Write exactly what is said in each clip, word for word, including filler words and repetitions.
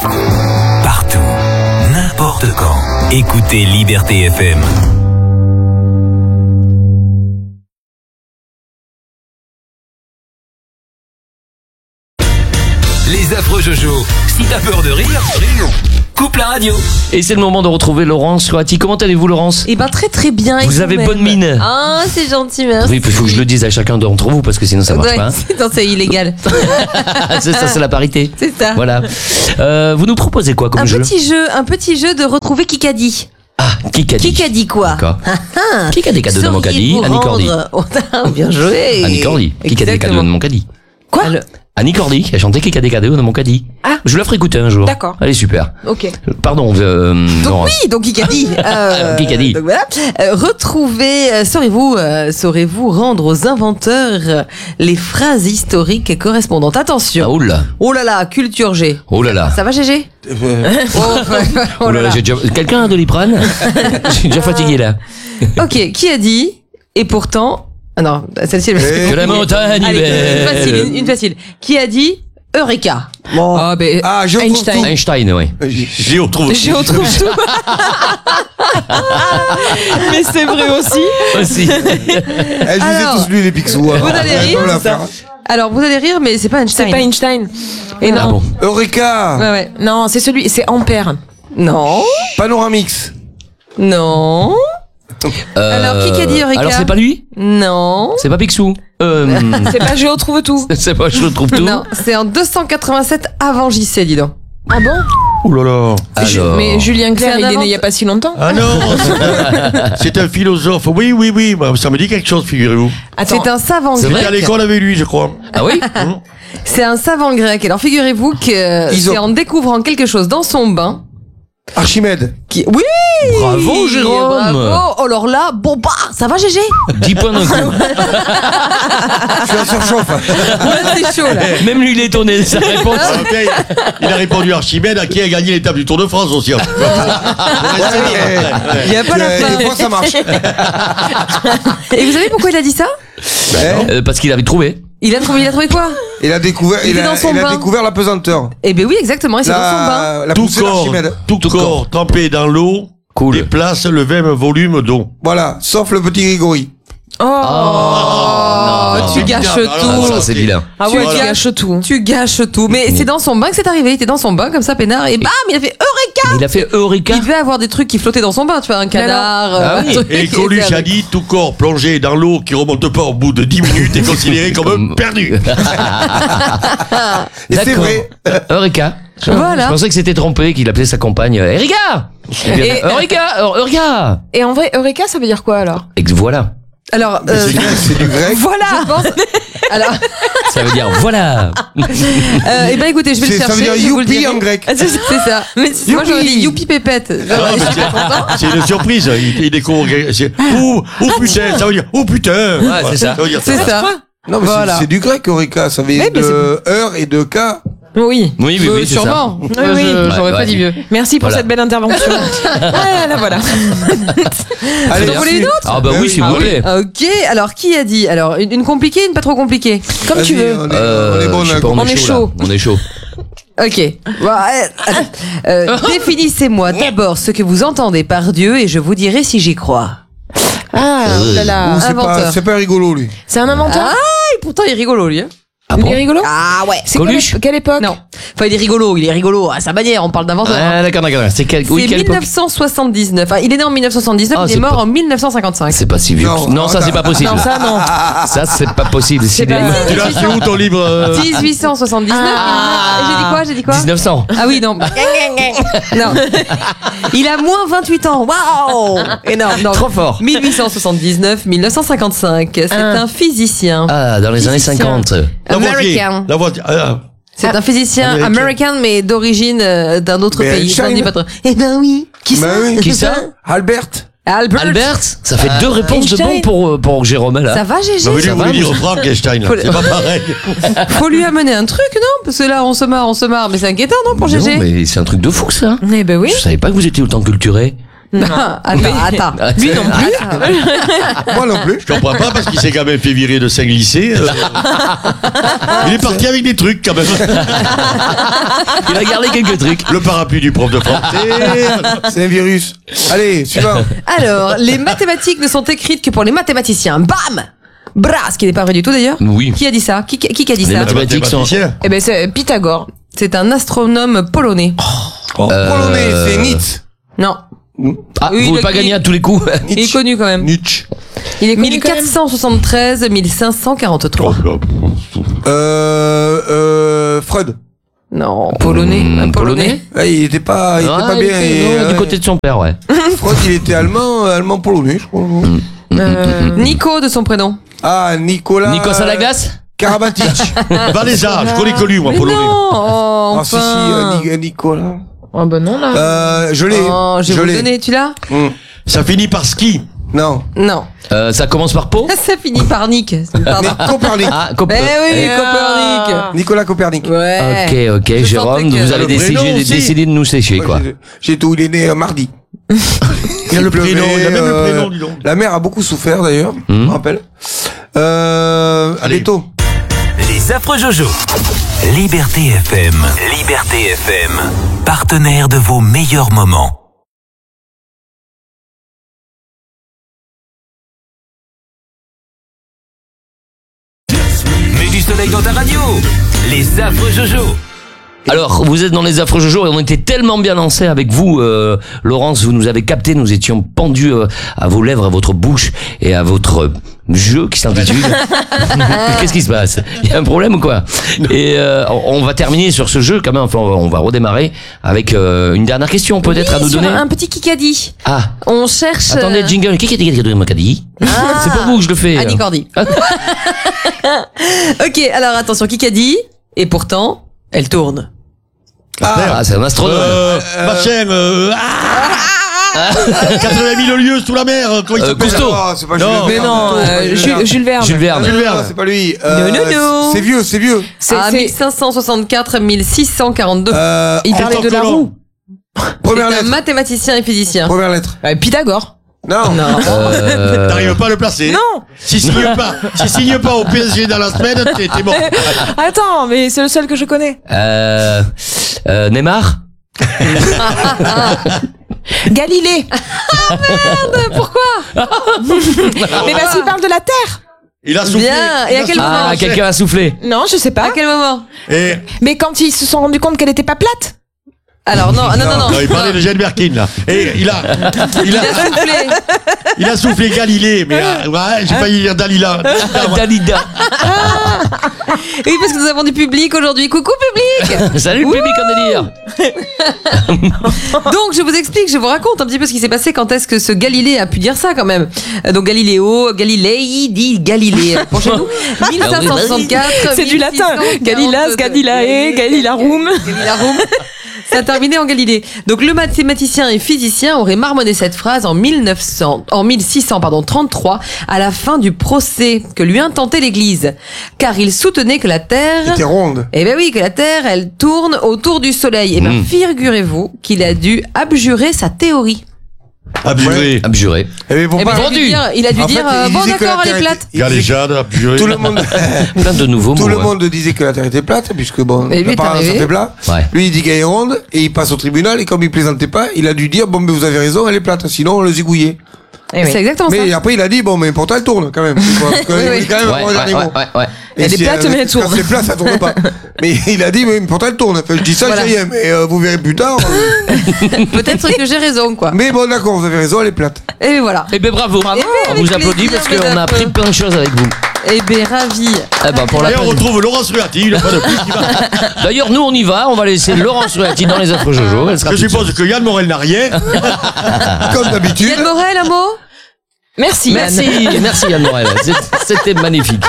Partout, n'importe quand. Écoutez Liberté F M. Les affreux Jojo. Si t'as peur de rire, rire. Coupe la radio. Et c'est le moment de retrouver Laurence Loati. Comment allez-vous, Laurence? Eh ben très très bien. Vous avez bonne mine. Ah, c'est gentil, merci. Oui, il faut que je le dise à chacun d'entre vous parce que sinon ça marche ouais, pas. Non, c'est illégal. C'est ça, c'est la parité. C'est ça. Voilà. Euh, vous nous proposez quoi comme un jeu? petit jeu, un petit jeu de retrouver Kikadi. Ah, Kikadi. Kikadi quoi? D'accord. Qui a des cadeaux dans mon caddie? Annie Cordy. Bien joué. Annie Cordy. Qui a des cadeaux dans mon caddie? Quoi? Annie Cordy qui a chanté Qui a des cadeaux dans mon caddie. Ah. Je la ferai écouter un jour. D'accord. Allez, super. Ok. Pardon. Euh, donc non. oui, donc Kikadi. Euh, Kikadi. Donc voilà. Euh, retrouvez, euh, saurez-vous, euh, saurez-vous rendre aux inventeurs euh, les phrases historiques correspondantes. Attention. Ah, oh là. Oh là là, culture G. Oh là là. Ça va, G G? Oh, oh là là, j'ai déjà... Quelqu'un a de Doliprane? Je suis déjà fatigué là. Ok, qui a dit? Et pourtant, ah non, celle-ci elle va Que la montagne Allez, belle. une facile, une, une facile. Qui a dit Eureka? Bon. Ah, ben, Ah, je Einstein. retrouve Einstein, oui. J'y retrouve. Je retrouve tout. Mais c'est vrai aussi. Aussi. Eh, je vous ai Alors, tous lu les Picsou. hein. vous allez rire, Comme la c'est ça. faire. Alors, vous allez rire, mais c'est pas Einstein. C'est pas Einstein. Et Ah non. bon. Eureka. Ouais, ouais. Non, c'est celui, c'est Ampère. Non. Panoramix. Non. Euh, Alors, qui a dit Eureka? Alors, c'est pas lui? Non. C'est pas Picsou? Euh, C'est pas Je retrouve tout. c'est pas Je trouve tout? Non, c'est en deux cent quatre-vingt-sept avant J C, dis donc. Ah bon? Ouh là là. Alors. Mais Julien Clerc, C'est un il est invent- né il y a pas si longtemps. Ah non, c'est un philosophe. Oui, oui, oui, bah, ça me dit quelque chose, figurez-vous. Attends. C'est un savant C'est grec. J'étais à l'école avec lui, je crois. Ah oui? C'est un savant grec. Alors, figurez-vous que Iso. c'est en découvrant quelque chose dans son bain Archimède. qui... Oui! Bravo, Jérôme! Bravo! Oh, alors là, bon bah, ça va, G G? dix points d'un coup. Je suis en surchauffe. Ouais, c'est chaud, là. Même lui, il est étonné de sa réponse. Ah, ok, il a répondu Archimède, à qui a gagné l'étape du Tour de France aussi. Il y a pas la Euh, fin. Des fois, ça marche. Et vous savez pourquoi il a dit ça? Ben, Euh, parce qu'il avait trouvé. Il a trouvé, il a trouvé quoi? il a découvert, Il il est a, dans son il a bain. découvert la pesanteur. Eh ben oui, exactement, et c'est dans son bain. La, la Tout poussée corps, d'Archimède. tout, Tout corps, corps. trempé dans l'eau Cool. déplace le même volume d'eau. Voilà, sauf le petit Grégory. Oh, non, tu non, gâches non, tout. non, Ah, ça, c'est vilain. Ah Tu ouais, tu gâches- gâches tout. Tu gâches tout. Mais c'est dans son bain que c'est arrivé. Il était dans son bain comme ça, peinard, et bam, il a fait Eureka! Il a fait Eureka. Il devait avoir des trucs qui flottaient dans son bain, tu vois, un canard. Ah euh, un oui. truc, Et Coluche c'est a avec- dit, tout corps plongé dans l'eau qui remonte pas au bout de dix minutes est considéré comme Comme- perdu. Et c'est D'accord. vrai. Eureka. Je- Voilà. Je pensais que c'était trompé, qu'il appelait sa compagne euh, Erika. Eh bien, Et- Eureka, Eur- Eureka. Et en vrai, Eureka, ça veut dire quoi alors? Et que voilà. Alors, Mais euh, C'est grec, c'est du grec. voilà! Je pense. Alors, Ça veut dire voilà. euh, eh ben écoutez, je vais le C'est- ça chercher. veut dire je vous le youpi dirai. en grec. Ah, C'est c'est ça. Mais c'est- moi j'aurais dit youpi pépette. Ah, J'aurais- mais je suis pas content. c'est- C'est une surprise. Il, il découvre. c'est- Oh, oh putain, ça veut dire. Oh putain. Ouais, c'est ça. veut dire C'est ça. Non, mais Voilà. c'est- c'est du grec, Eureka. Ça vient Ouais, mais de heure et de K. Oui. Oui, oui, Euh, oui, c'est ça. sûrement. Oui, Euh, oui. je- J'aurais Ouais, pas ouais. dit mieux. Merci pour Voilà. cette belle intervention. Voilà, voilà. Allez, Vous en voulez une autre? Ah bah Ben oui, oui. s'il Ah vous oui. plaît. Ok, alors qui a dit? Alors, une, une compliquée, une pas trop compliquée? Comme tu Vas-y, veux. On est, Euh, on est bon, je sais on pas, a- on, on est est chaud. chaud. Là. On est chaud. Ok. Bon, euh, attends. Euh, définissez-moi d'abord ce que vous entendez par Dieu et je vous dirai si j'y crois. Ah, oh là Ou là. c'est pas, Inventeur. c'est pas rigolo, lui. C'est un inventeur? Ah, et pourtant il est rigolo lui. Hein. Ah Il bon? est rigolo? Ah ouais. C'est quelle, Coluche ép- quelle époque? Non. Enfin, il est rigolo, il est rigolo à sa manière, on parle d'inventeur. hein. Ah d'accord, d'accord. C'est quel, oui, C'est quelle époque? mille neuf cent soixante-dix-neuf. Enfin, il est né en mille neuf cent soixante-dix-neuf, Ah, il est c'est mort pas- en mille neuf cent cinquante-cinq. C'est pas si vieux. Non, Non, ça c'est pas possible. Non, ça non. Ça c'est pas possible. S'il pas- est mort- Tu l'as su où ton livre euh, dix-huit cent soixante-dix-neuf. Ah. J'ai dit quoi? J'ai dit quoi? dix-neuf cents. Ah oui, non. Non. Il a moins vingt-huit ans. Waouh! Énorme. Non. Trop fort. mille huit cent soixante-dix-neuf, mille neuf cent cinquante-cinq. C'est Ah. un physicien. Ah, dans les années Physicien. cinquante. Lavoisier. American. Lavoisier. Ah, C'est un physicien Américain. américain, mais d'origine euh, d'un autre Mais pays. Je n'en Einstein. dis pas trop. Eh ben oui. Qui Ben ça? oui. Qui ça? Albert. Albert. Albert. Ça fait deux réponses de bon Einstein. pour euh, pour Jérôme là. Ça va, G G? Non, mais lui, Ça vous va, voulez dire vous- Frankenstein, là. Faut- C'est pas pareil. Faut lui amener un truc, non? Parce que là, on se marre, on se marre. Mais c'est inquiétant, non, pour Non, G G? mais c'est un truc de fou ça. Eh ben oui. Je savais pas que vous étiez autant culturé. Bah, attends, attends. Lui non plus. Moi non plus. Je comprends pas parce qu'il s'est quand même fait virer de cinq lycées. euh. Il est parti avec des trucs quand même. Il a gardé quelques trucs. Le parapluie du prof de français. C'est un virus. Allez, suivant. Alors, les mathématiques ne sont écrites que pour les mathématiciens. Bam Bras, ce qui n'est pas vrai du tout d'ailleurs. Oui. Qui a dit ça qui, qui, qui a dit Les ça mathématiques sont- Mathématicien. Eh ben c'est Pythagore. C'est un astronome polonais. Oh, Euh, Polonais, c'est Nietzsche. Non, Ah, Oui, vous le- pouvez pas gagner à tous les coups. il est connu quand même. Nietzsche. Il est connu mille quand même. quatre cent soixante-treize mille cinq cent quarante-trois. Oh, Euh, euh, Freud. Non, polonais. Hum, un polonais. Ah, il était pas, il était Ah, pas il bien. était- et, non, euh, du côté de son père, ouais. Freud, il était allemand, euh, allemand polonais, je crois. Euh, Nico de son prénom. Ah, Nicolas. Nikos à la glace Karabatic. Valéza, je connais que lui, moi, Mais polonais. non, oh, Ah, si, si, enfin. euh, Ni- Nicolas. Oh ben non là. Euh, je l'ai. Oh, je vais je vous le l'ai. donner, tu l'as Hum. Ça finit par ski. Non. Non. Euh, Ça commence par peau. Ça finit par Nick. Pardon. Mais Copernic. Ah, Cop- Eh oui, eh, Copernic. Nicolas Copernic. Ouais. Ok, ok, Je Jérôme, sentais que- vous avez Le prénom décidé, aussi. décidé de nous sécher, quoi. J'ai- J'ai tout, il est né euh, mardi. Il a le pleuvait, prénom, il a même le euh, prénom, dis donc. La mère a beaucoup souffert d'ailleurs, je Hum. me rappelle. Euh, Allez. Leto. Les affreux Jojo. Liberté F M. Liberté F M. Partenaire de vos meilleurs moments. Mets du soleil dans ta radio. Les affreux Jojo. Alors, vous êtes dans les affreux Jojo et on était tellement bien lancés avec vous, euh, Laurence, vous nous avez capté, nous étions pendus euh, à vos lèvres, à votre bouche et à votre euh, jeu qui s'intitule. Qu'est-ce qui se passe? Il y a un problème ou quoi? Et euh, on va terminer sur ce jeu quand même, enfin on va, on va redémarrer avec euh, une dernière question peut-être Oui, à nous sur donner. un petit Kikadi. Ah, On cherche. attendez, euh, jingle, qui qui qui m'a dit? Ah. C'est pour vous que je le fais. Annie Cordy. Ok, alors attention, Kikadi. Et pourtant, elle tourne. Ah, c'est un astronome. Euh, machin, euh, ah, quatre-vingt mille lieues sous la mer, comment il Euh, s'appelle? Cousteau. Non, c'est pas Non. Jules Mais Verne. non, Cousteau, euh, Jules Jules, Verne. Jules Verne. Jules Verne. Non, Jules non, Verne. c'est pas lui. Euh, Non, non, non. C'est vieux, c'est vieux. C'est, À c'est- mille cinq cent soixante-quatre mille six cent quarante-deux. Euh, Il parlait de la Colomb. roue. première C'est un lettre. mathématicien et physicien. Première lettre. Euh, Pythagore. Non. Non. Euh, T'arrives pas à le placer. Non. Si signe pas, si signe pas au P S G dans la semaine, t'es, t'es mort. Attends, mais c'est le seul que je connais. euh, euh, Neymar. Galilée. Pourquoi Mais parce qu'il parle de la Terre. Il a soufflé. Bien. Et à quel Ah, moment quelqu'un a soufflé. Non, je sais À pas. quel moment Et, Mais quand ils se sont rendus compte qu'elle était pas plate. Alors non, non, non, non. non, il parlait de Jane Birkin, là. Et il a, il a, Il a soufflé. il a soufflé Galilée, mais, euh, ouais, j'ai failli dire Dalila. Dalida. Oui, parce que nous avons du public aujourd'hui. Coucou public. Salut le public en délire. Donc je vous explique, je vous raconte un petit peu ce qui s'est passé. Quand est-ce que ce Galilée a pu dire ça quand même. Euh, Donc Galiléo, Galilei dit Galilée. Pour chez nous, mille cinq cent soixante-quatre. C'est du latin. mille six cent Galilas, quarante-deux. Galilae, Galilarum. Galilarum. Ça a terminé en Galilée. Donc le mathématicien et physicien aurait marmonné cette phrase en mille neuf cents, en mille six cent pardon, trente-trois, à la fin du procès que lui intentait l'Église, car il soutenait que la Terre, C'était ronde. eh ben oui, que la Terre, elle tourne autour du Soleil. Et ben Mm. figurez-vous qu'il a dû abjurer sa théorie. Abjuré. Abjuré. Eh ben, pour Eh ben, pas- il a dû Vendu. dire, il a dû En fait, dire euh, il bon disait que la d'accord, elle est Terre plate. était- il disait- Galéjade, abjuré. Tout le monde, Plein de nouveaux tout mots. le ouais. monde disait que la Terre était plate, puisque bon, Et lui est apparemment, ça arrivé. fait plat. Ouais. Lui, il dit qu'elle est ronde, et il passe au tribunal, et comme il plaisantait pas, il a dû dire, bon, mais vous avez raison, elle est plate, sinon on le zigouillait. Eh oui. C'est exactement Mais ça. après, il a dit, bon, mais pourtant, elle tourne, quand même. Quoi, parce que Oui, il oui. dit quand même Ouais, un ouais, dernier ouais, mot. ouais, ouais. Et Elle est si plate, mais elle quand tourne. c'est plat, ça tourne pas. Mais il a dit, mais pourtant, elle tourne. Enfin, je dis ça, Voilà. j'ai rien, mais euh, vous verrez plus tard. euh. Peut-être que j'ai raison, quoi. Mais bon, d'accord, vous avez raison, elle est plate. Et voilà. Eh ben bravo. Eh ben, On avec vous applaudit plaisir, parce qu'on a mesdames. appris plein de choses avec vous. Eh ben ravi. Eh ben pour la Et on retrouve Laurence Ruati, il a pas de plus qui va. D'ailleurs, nous on y va. On va laisser Laurence Ruati dans les affreux Jojo. Elle sera Je toute suppose que Yann Morel n'a rien. Comme d'habitude. Yann Morel, un mot Merci. Yann. Merci, merci Yann Morel. C'est- C'était magnifique.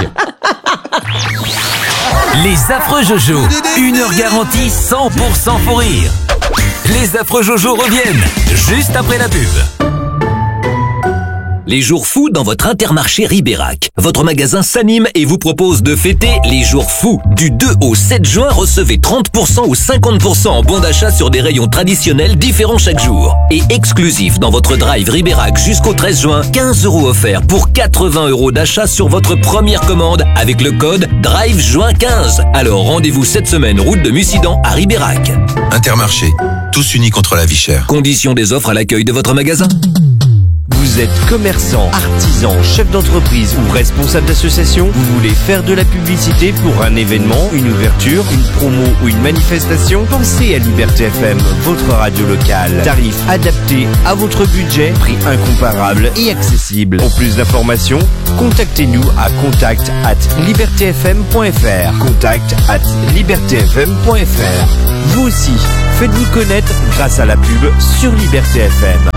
Les affreux Jojo. Une heure garantie cent pour cent pour rire. Les affreux Jojo reviennent juste après la pub. les jours fous dans votre Intermarché Ribérac. Votre magasin s'anime et vous propose de fêter les jours fous. Du deux au sept juin, recevez trente pour cent ou cinquante pour cent en bons d'achat sur des rayons traditionnels différents chaque jour. Et exclusif dans votre drive Ribérac jusqu'au treize juin, quinze euros offerts pour quatre-vingts euros d'achat sur votre première commande avec le code drive juin quinze. Alors rendez-vous cette semaine route de Mussidan à Ribérac. Intermarché, tous unis contre la vie chère. Conditions des offres à l'accueil de votre magasin. Vous êtes commerçant, artisan, chef d'entreprise ou responsable d'association, vous voulez faire de la publicité pour un événement, une ouverture, une promo ou une manifestation? Pensez à Liberté F M, votre radio locale. Tarif adapté à votre budget, prix incomparable et accessible. Pour plus d'informations, contactez-nous à contact at liberté f m point f r. Contact at liberté f m point f r. Vous aussi, faites-vous connaître grâce à la pub sur Liberté F M.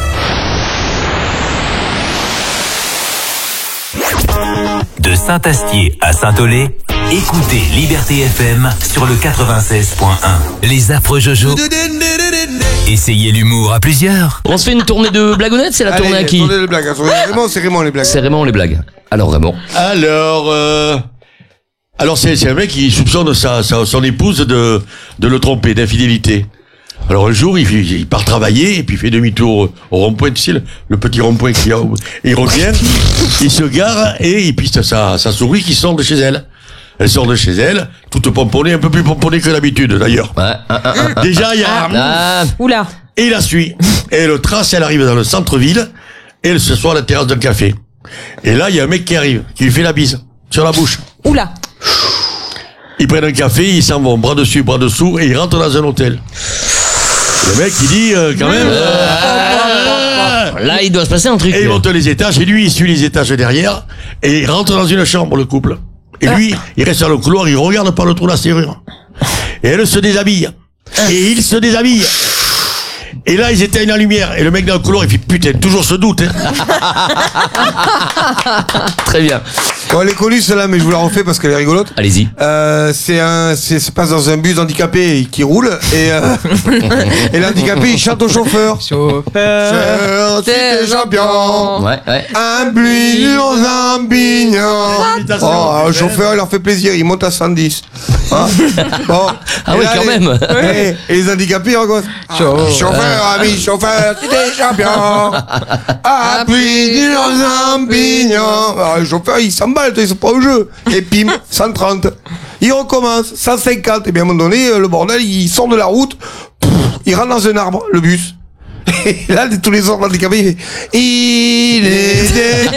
De Saint-Astier à Saint-Olé, écoutez Liberté F M sur le quatre-vingt-seize point un. Les affreux Jojo. Essayez l'humour à plusieurs. On se fait une tournée de blagounettes, c'est la Allez, tournée à qui? tournée de blagues. Raymond, c'est Raymond les blagues. C'est Raymond les blagues. Alors Raymond. Alors, euh, alors c'est, c'est un mec qui soupçonne sa, sa, son épouse de, de le tromper, d'infidélité. Alors un jour, il, il part travailler et puis il fait demi-tour au rond-point, tu sais, le, le petit rond-point qu'il y a. Et il revient, il se gare et il piste sa, sa souris qui sort de chez elle. Elle sort de chez elle, toute pomponnée, un peu plus pomponnée que d'habitude d'ailleurs. Ouais, un, un, un. Déjà, il y a... Ah, Oula. Et il la suit. Et elle le trace, elle arrive dans le centre-ville et elle se soit à la terrasse d'un café. Et là, il y a un mec qui arrive, qui lui fait la bise sur la bouche. Oula. Ils prennent un café, ils s'en vont bras dessus, bras dessous et ils rentrent dans un hôtel. Le mec, il dit, euh, quand même... Euh, là, il doit se passer un truc. et il monte les étages, et lui, il suit les étages derrière, et il rentre dans une chambre, le couple. Et lui, il reste dans le couloir, il regarde par le trou de la serrure. Et elle se déshabille. Et il se déshabille. Et là, ils éteignent la lumière. Et le mec dans le couloir, il fait, putain, toujours ce doute, hein. Très bien. Bon, elle est connue celle-là, mais je vous la refais parce qu'elle est rigolote. Allez-y. Euh, c'est un, c'est, ça se passe dans un bus handicapé qui roule et, euh, et l'handicapé il chante au chauffeur. Chauffeur, t'es champion. Ouais, ouais. Un blues aux champignons. Oh, un chauffeur, il leur fait plaisir, il monte à cent dix. Hein bon. Ah Et oui, là, quand les, même. Et, et les handicapés, ils regardent. Ah, chauffeur, ami, chauffeur, t'es champion. Un blues aux champignons. Alors, le chauffeur, il s'emballe. Ils sont pas au jeu. Et pim, cent trente. Il recommence, cent cinquante. Et bien à un moment donné, le bordel, il sort de la route, pff, il rentre dans un arbre, le bus. Et là, tous les autres handicapés, il fait il est des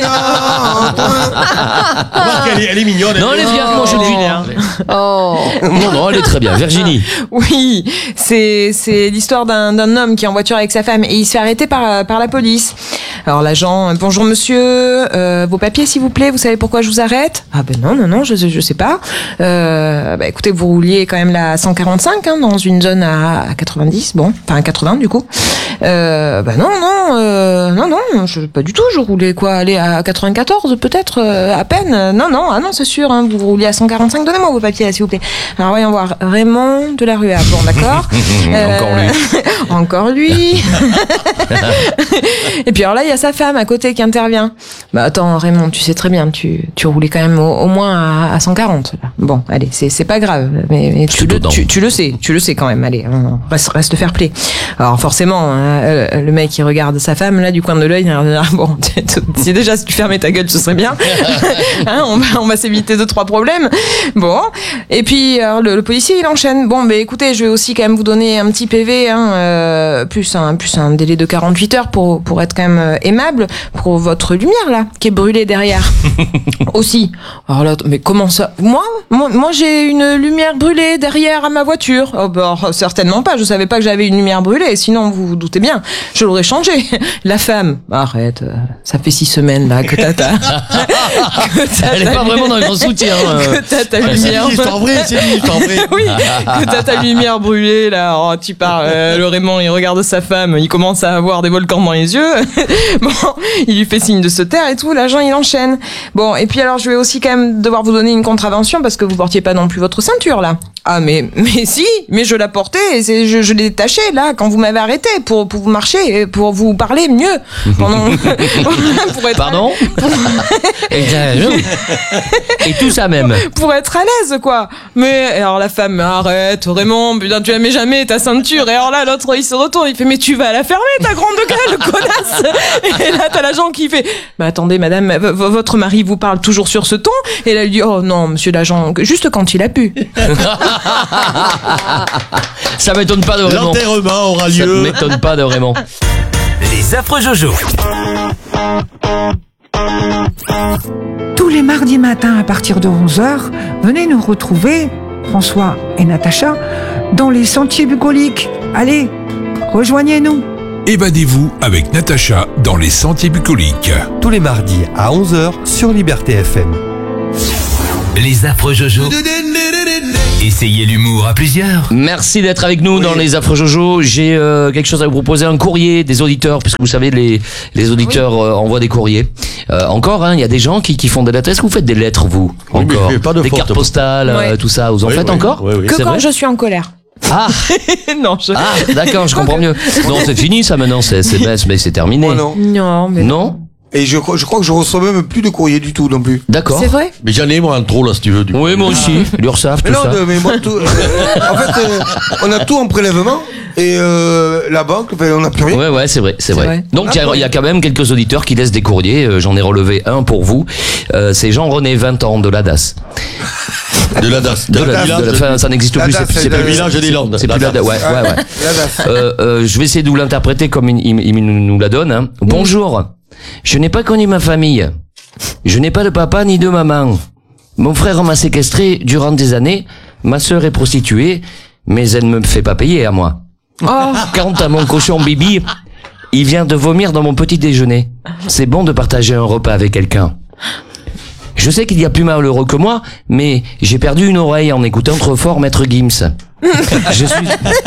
Remarque, elle est, elle est mignonne. Non, elle est bien. Non, je dis. Oh. Non, non, elle est très bien. Virginie. Oui, c'est c'est l'histoire d'un d'un homme qui est en voiture avec sa femme et il se fait arrêter par par la police. Alors l'agent, bonjour monsieur, euh, vos papiers s'il vous plaît, vous savez pourquoi je vous arrête? Ah ben non non non, je je sais pas. Euh, bah écoutez, vous rouliez quand même là à cent quarante-cinq hein, dans une zone à, à quatre-vingt-dix, bon, enfin à quatre-vingts du coup. Euh, bah non non euh, non non, je, pas du tout, je roulais quoi, aller à quatre-vingt-quatorze peut-être euh, à peine. Non non, ah non c'est sûr, hein, vous rouliez à cent quarante-cinq. Donnez-moi vos papiers là, s'il vous plaît. Alors voyons voir, Raymond de la Rue A. Bon d'accord. Euh, encore lui. Encore lui. Et puis alors là, il y a sa femme à côté qui intervient. Bah attends, Raymond, tu sais très bien, tu, tu roulais quand même au, au moins à, à cent quarante. Là. Bon, allez, c'est, c'est pas grave, mais, mais tu, le, tu, tu le sais, tu le sais quand même. Allez, on reste, reste fair play. Alors forcément, hein, le mec il regarde sa femme là du coin de l'œil. Bon, si déjà si tu fermais ta gueule, ce serait bien. Hein, on va, on va s'éviter deux trois problèmes. Bon, et puis alors, le, le policier il enchaîne. Bon, ben écoutez, je vais aussi quand même vous donner un petit P V, hein, euh, plus un plus un délai de quarante-huit heures pour pour être quand même euh, aimable pour votre lumière là qui est brûlée derrière. Aussi. Alors là, mais comment ça? Moi, moi, moi j'ai une lumière brûlée derrière à ma voiture. Oh bah certainement pas. Je savais pas que j'avais une lumière brûlée. Sinon, vous vous doutez bien, je l'aurais changé. La femme, arrête. Euh, ça fait six semaines là que t'as ta. que t'as Elle est ta pas vraiment dans le grand soutien. Euh. que t'as ta C'est lumière. une histoire vraie, c'est une histoire vraie. Oui, que t'as ta lumière brûlée là, oh, tu parles, euh, le Raymond il regarde sa femme, il commence à avoir des volcans dans les yeux, bon, il lui fait signe de se taire et tout, l'agent il enchaîne. Bon, et puis alors je vais aussi quand même devoir vous donner une contravention parce que vous portiez pas non plus votre ceinture là. Ah mais mais si, mais je la portais, et c'est, je, je l'ai détachée là quand vous m'avez arrêté pour pour vous marcher, pour vous parler mieux pendant pour être Pardon pour... et, et tout ça même pour être à l'aise quoi. Mais alors la femme arrête Raymond, putain tu la mets jamais ta ceinture, et alors là l'autre il se retourne, il fait mais tu vas la fermer ta grande gueule connasse. Et là t'as l'agent qui fait mais attendez madame, v- votre mari vous parle toujours sur ce ton, et là il dit oh non monsieur l'agent, juste quand il a pu. Ça m'étonne pas de Raymond. L'enterrement aura lieu. Ça m'étonne pas de Raymond. Les affreux Jojo. Tous les mardis matins à partir de onze heures, venez nous retrouver, François et Natacha, dans les sentiers bucoliques. Allez, rejoignez-nous. Évadez-vous avec Natacha dans les sentiers bucoliques. Tous les mardis à onze heures sur Liberté F M. Les affreux Jojo. Essayez l'humour à plusieurs. Merci d'être avec nous oui. dans les affreux Jojo. J'ai euh, quelque chose à vous proposer, un courrier des auditeurs, puisque vous savez les les auditeurs oui. euh, envoient des courriers. Euh, encore, hein, il y a des gens qui qui font des lettres. Est-ce que vous faites des lettres vous oui, encore mais pas de des forte, cartes postales, ouais. euh, tout ça. Vous en oui, faites oui, encore oui, oui. Que c'est quand vrai je suis en colère. Ah non, je... ah d'accord, je comprends mieux. Non, c'est fini ça maintenant, c'est c'est mais c'est terminé. Moi, non. Non, mais non. Et je, je crois que je reçois même plus de courrier du tout non plus. D'accord. C'est vrai. Mais j'en ai moi en trop là si tu veux. Du oui, moi aussi. L'URSSAF, tout mais non, ça. de, mais moi, tout, euh, en fait, euh, on a tout en prélèvement et euh, la banque, on n'a plus rien. Ouais, ouais, c'est vrai, c'est, c'est vrai. vrai. Donc il ah, y, y a quand même quelques auditeurs qui laissent des courriers. Euh, j'en ai relevé un pour vous. Euh, c'est Jean-René, vingt ans, de l'A D A S. De l'A D A S. De la, de la, fin, ça n'existe plus. C'est, c'est, c'est le village des Landes. C'est plus l'A D A S. Ouais, ouais, ouais. euh, euh, je vais essayer de vous l'interpréter comme il, il, il nous la donne. Hein. Bonjour. Je n'ai pas connu ma famille. Je n'ai pas de papa ni de maman. Mon frère m'a séquestré durant des années. Ma sœur est prostituée, mais elle ne me fait pas payer à moi. Oh. Quant à mon cochon Bibi, il vient de vomir dans mon petit déjeuner. C'est bon de partager un repas avec quelqu'un. Je sais qu'il y a plus malheureux que moi, mais j'ai perdu une oreille en écoutant trop fort Maître Gims. je suis,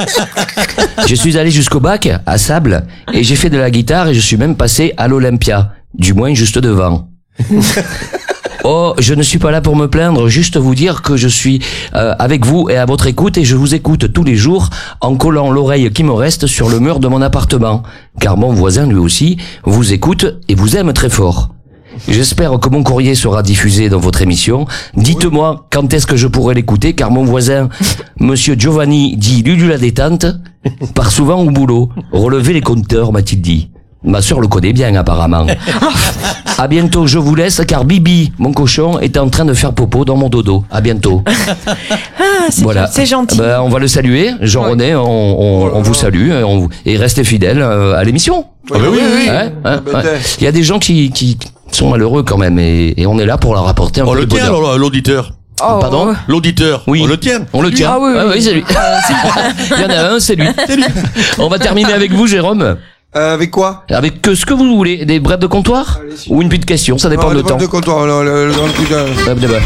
je suis allé jusqu'au bac, à Sable, et j'ai fait de la guitare et je suis même passé à l'Olympia, du moins juste devant. Oh, je ne suis pas là pour me plaindre, juste vous dire que je suis euh, avec vous et à votre écoute, et je vous écoute tous les jours en collant l'oreille qui me reste sur le mur de mon appartement, car mon voisin lui aussi vous écoute et vous aime très fort. J'espère que mon courrier sera diffusé dans votre émission. Dites-moi quand est-ce que je pourrai l'écouter, car mon voisin, Monsieur Giovanni, dit Lulu la détente, part souvent au boulot. Relevez les compteurs, m'a-t-il dit. Ma sœur le connaît bien, apparemment. À bientôt, je vous laisse, car Bibi, mon cochon, est en train de faire popo dans mon dodo. À bientôt. Ah, c'est, voilà. C'est gentil. Ben, on va le saluer. Jean-René, on, on, on vous salue, et, on, et restez fidèles à l'émission. Ah ben oui, oui, oui. Hein, hein, ouais. Il y a des gens qui, qui sont malheureux quand même, et, et on est là pour leur apporter un on peu le de bonheur. Tient, l'auditeur. Oh, Pardon, l'auditeur. Oui. On le tient. On le tient. Ah oui, oui. Ah, oui c'est lui. Il y en a un, c'est lui. C'est lui. On va terminer avec vous, Jérôme. Euh, avec quoi? Avec que ce que vous voulez, des brèves de comptoir. Allez, si ou une petite question, ça dépend non, de temps. De comptoir, non, le, le, le, brève de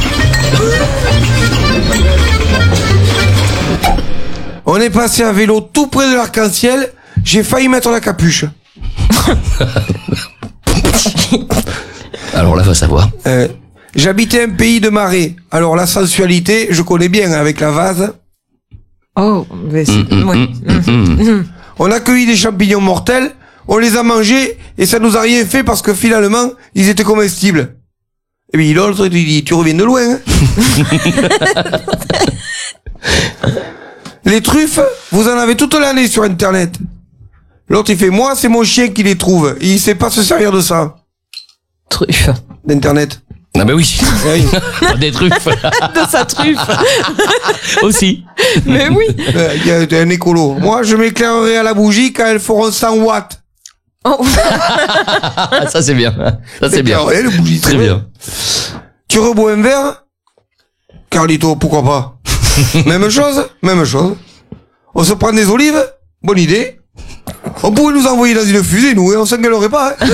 On est passé à vélo tout près de l'arc-en-ciel. J'ai failli mettre la capuche. Alors là, va savoir. Euh, j'habitais un pays de marais. Alors la sensualité, je connais bien avec la vase. Oh, mais c'est... Mmh, ouais. mmh, mmh, mmh. On a cueilli des champignons mortels, on les a mangés, et ça nous a rien fait parce que finalement, ils étaient comestibles. Et puis l'autre, il dit, tu reviens de loin, hein. Les truffes, vous en avez toute l'année sur Internet. L'autre, il fait, moi, c'est mon chien qui les trouve. Et il sait pas se servir de ça. Truffes. D'Internet. Ah bah oui. oui. Des truffes. De sa truffe. Aussi. Mais oui. Il y a un écolo. Moi, je m'éclairerai à la bougie quand elles feront cent watts. Oh. Ça, c'est bien. Ça, c'est bien. Ouais, le bougie, très bien. Tu rebois un verre? Carlito, pourquoi pas? Même chose, même chose. On se prend des olives? Bonne idée. On pourrait nous envoyer dans une fusée, nous, et on s'engueulerait pas. Hein.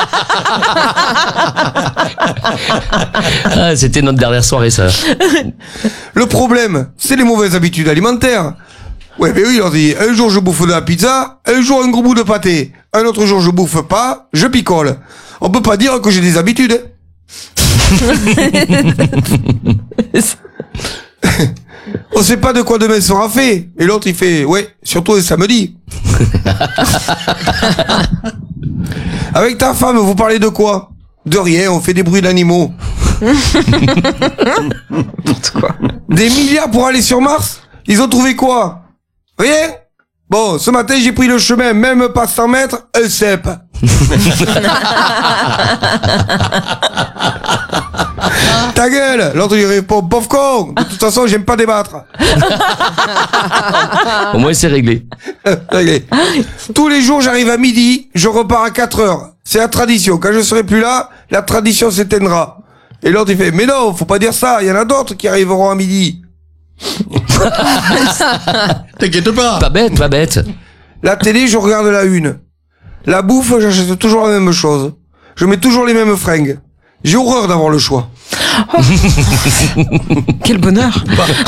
Ah, c'était notre dernière soirée, ça. Le problème, c'est les mauvaises habitudes alimentaires. Ouais, ben oui, on dit, un jour je bouffe de la pizza, un jour un gros bout de pâté, un autre jour je bouffe pas, je picole. On peut pas dire que j'ai des habitudes. On sait pas de quoi demain sera fait. Et l'autre, il fait, ouais, surtout le samedi. Avec ta femme, vous parlez de quoi? De rien, on fait des bruits d'animaux. quoi. Des milliards pour aller sur Mars? Ils ont trouvé quoi? Rien? Bon, ce matin, j'ai pris le chemin, même pas cent mètres, un cep. Ta gueule! L'autre il répond, pauvre con! De toute façon, j'aime pas débattre. Au moins, c'est réglé. Réglé. Tous les jours, j'arrive à midi, je repars à quatre heures. C'est la tradition. Quand je serai plus là, la tradition s'éteindra. Et l'autre, il fait, mais non, faut pas dire ça. Il y en a d'autres qui arriveront à midi. T'inquiète pas. Pas bête, pas bête. La télé, je regarde la une. La bouffe, j'achète toujours la même chose. Je mets toujours les mêmes fringues. J'ai horreur d'avoir le choix. Oh. Quel bonheur.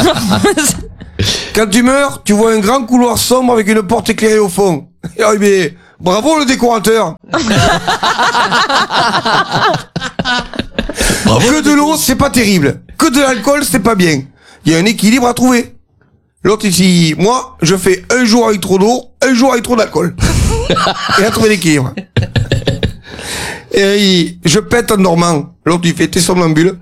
Quand tu meurs, tu vois un grand couloir sombre avec une porte éclairée au fond. Et alors, mais, bravo le décorateur. Bravo que de l'eau, c'est pas terrible. Que de l'alcool, c'est pas bien. Il y a un équilibre à trouver. L'autre ici, moi, je fais un jour avec trop d'eau, un jour avec trop d'alcool. Et à trouver l'équilibre. Et il, je pète en dormant. L'autre, il fait, t'es somnambule.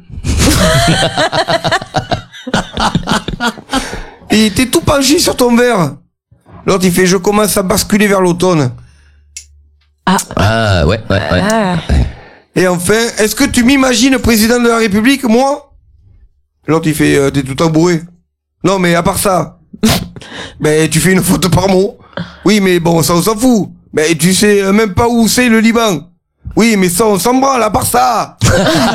Et t'es tout penché sur ton verre. L'autre, il fait, je commence à basculer vers l'automne. Ah, ah ouais, ouais, ouais. Ah. Et enfin, est-ce que tu m'imagines président de la République, moi? L'autre, il fait, euh, t'es tout embourré. Non, mais à part ça, ben, tu fais une faute par mot. Oui, mais bon, ça, on s'en fout. Ben, tu sais euh, même pas où c'est le Liban. Oui, mais ça, on s'en branle, à part ça.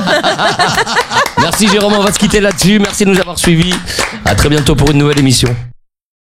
Merci Jérôme, on va se quitter là-dessus. Merci de nous avoir suivis. À très bientôt pour une nouvelle émission.